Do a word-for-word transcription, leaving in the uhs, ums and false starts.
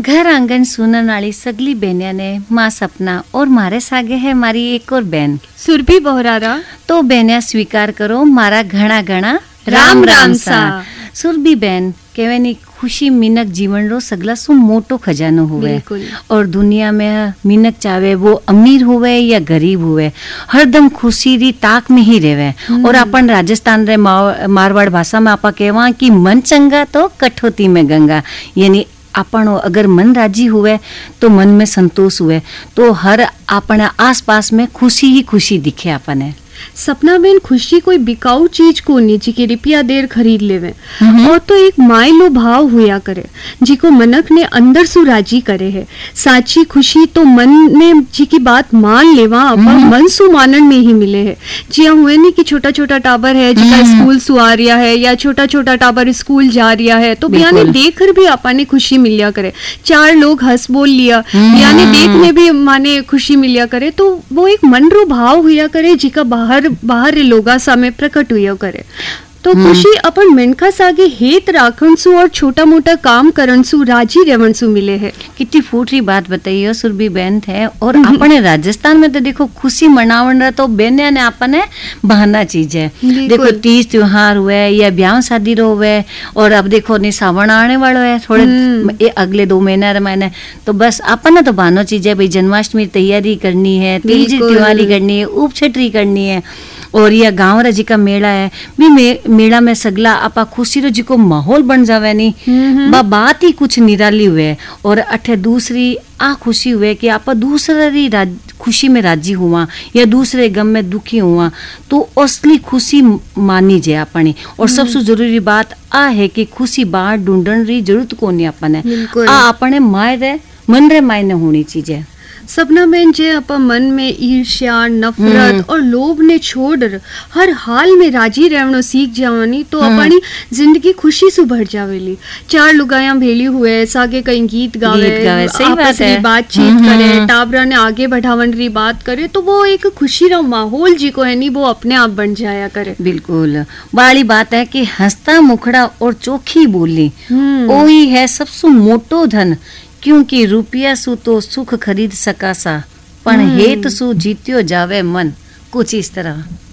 घर आंगन सुनन वाली सगली बहनिया ने माँ सपना और मारे सागे है मारी एक और बहन सुरभि बोहरारा। तो बहनिया स्वीकार करो मारा घना घना राम राम सा। सुरभि बहन केवे नी खुशी मिनक जीवन रो सगला सु मोटो खजानो हुए और दुनिया में मिनक चाहे वो अमीर हुए या गरीब हुए हरदम खुशी री ताक में ही रेवे। और अपन राजस्थान रे मारवाड़ भाषा में आपा कहवा कि मन चंगा तो कठौती में गंगा, यानी अपन अगर मन राजी हुए तो मन में संतोष हुए तो हर अपने आस पास में खुशी ही खुशी दिखे अपने। सपना बहन खुशी कोई बिकाऊ चीज को नहीं जी के रुपया देर खरीद लेवे और तो एक मायलो भाव हुआ करे जी को मनक ने अंदर सु राजी करे है। साची खुशी तो मन ने जी की बात मान लेवा अपा मन सु मानन में ही मिले है। जी हुए नहीं कि छोटा छोटा टाबर है जिका स्कूल सु आ रिया है या छोटा छोटा टाबर स्कूल जा रिया है तो बियाने देख कर भी आपा ने खुशी मिलिया करे। चार लोग हंस बोल लिया बियाने देखने भी माने खुशी मिलिया करे तो वो एक मन रो भाव हुआ करे जी का बाहर बाहर लोगा सामे प्रकट हुआ करे। तो खुशी अपन मिनखा सागे हेत राखन सु और छोटा मोटा काम करन सु राजी रेवन सु मिले है। कितनी फूटरी बात बताइए सुरभि बहन है। और अपने राजस्थान में तो देखो खुशी मनावन रहा तो बहनिया ने अपने बहाना चीज है। देखो तीज त्योहार हुए या ब्याह शादी रो हुए और अब देखो नहीं सावन आने वाला है थोड़े ए, अगले दो महीने महीने तो बस अपन तो बहाना चीज है भाई जन्माष्टमी तैयारी करनी है, तीज त्योहारी करनी है, उपछठी करनी है और यह गाँव रा जी का मेला है भी मे, मेला में सगला आपा खुशी रो जी को माहौल बन जावे नहीं बा बात ही कुछ निराली हुए। और अठे दूसरी आ खुशी हुए कि आपा दूसरी खुशी में राजी हुआ या दूसरे गम में दुखी हुआ तो असली खुशी मानी जाए अपनी। और सबसे जरूरी बात आ है कि खुशी बाहर ढूंढन री जरूरत को नहीं अपने आ अपने माय रे मन रे मायने होनी चीजें। सपना में जे अपा मन में ईर्ष्या नफरत और लोभ ने छोड़ हर हाल में राजी रहनो सीख जावानी तो अपनी जिंदगी खुशी से भर जावेली। चार लुगाया भेली हुए सागे कहीं गीत गावे, गीत गावे सही बात है, बातचीत करे, टाबरा ने आगे बढ़ावन री बात करे तो वो एक खुशी रा माहौल जी को है नी वो अपने आप बन जाया करे। बिल्कुल वाली बात है कि हंसता मुखड़ा और चोखी बोली ओही है सबसे मोटो धन क्योंकि रुपया सु तो सुख खरीद सका सा पण हेत सु जीत्यो जावे मन, कुछ इस तरह।